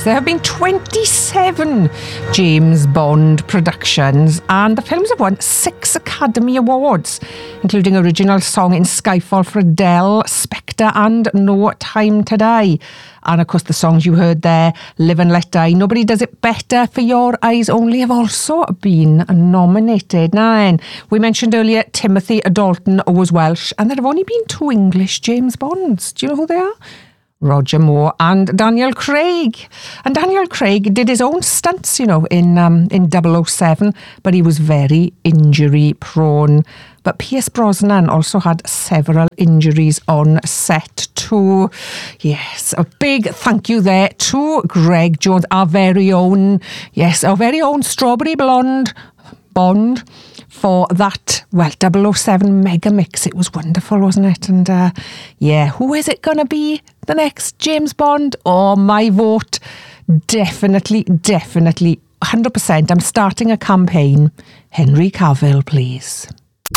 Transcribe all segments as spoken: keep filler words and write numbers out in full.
there have been twenty-seven James Bond productions, and the films have won six Academy Awards, including Original Song in Skyfall for Adele, Spectre and No Time to Die. And of course the songs you heard there, Live and Let Die, Nobody Does It Better, For Your Eyes Only, have also been nominated. Now then, we mentioned earlier Timothy Dalton was Welsh, and there have only been two English James Bonds. Do you know who they are? Roger Moore and Daniel Craig. And Daniel Craig did his own stunts, you know, in um, in double oh seven, but he was very injury prone. But Pierce Brosnan also had several injuries on set too. Yes, a big thank you there to Greg Jones, our very own, yes, our very own Strawberry Blonde Bond, for that, well, double oh seven mega mix. It was wonderful, wasn't it? And uh, yeah, who is it going to be, the next James Bond? Oh, my vote, definitely, definitely, one hundred percent. I'm starting a campaign. Henry Cavill, please.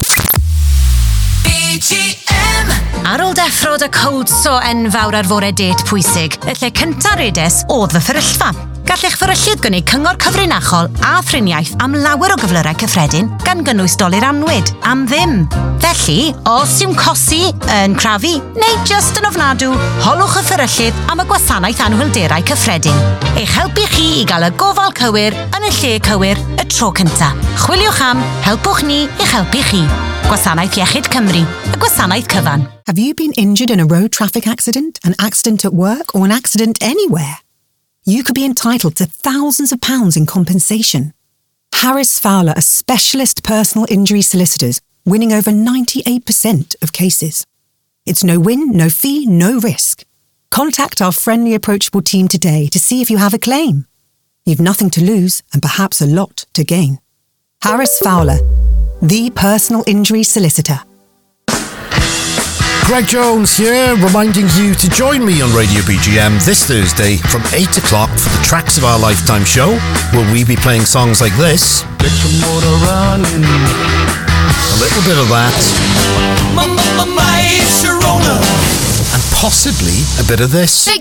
B G M. Ar ôl deffrod y cowdso enfawr ar fore det pwysig, y lle cynta redes oedd fy fferyllfa. Gallech fferyllydd gynnu cyngor cyfrinachol a phriniaeth am lawer o gyflyrau cyffredin gan gynnwys dolir anwyd am ddim. Felly, os yw'n cosi, yn crafu, neu just yn ofnadw, holwch y fferyllydd am y gwasanaeth anhwylderau cyffredin. Eich helpu chi i gael y gofal cywir yn y lle cywir y tro cynta. Chwiliwch am Helpwch Ni i'ch helpu chi. Gwasanaeth Iechyd Cymru, y gwasanaeth cyfan. Have you been injured in a road traffic accident, an accident at work, or an accident anywhere? You could be entitled to thousands of pounds in compensation. Harris Fowler are specialist personal injury solicitors, winning over ninety-eight percent of cases. It's no win, no fee, no risk. Contact our friendly, approachable team today to see if you have a claim. You've nothing to lose and perhaps a lot to gain. Harris Fowler, the personal injury solicitor. Greg Jones here, reminding you to join me on Radio B G M this Thursday from eight o'clock for the Tracks of Our Lifetime show, where we be playing songs like this, Get your motor running, a little bit of that, my, my, my, my Sharona, and possibly a bit of this.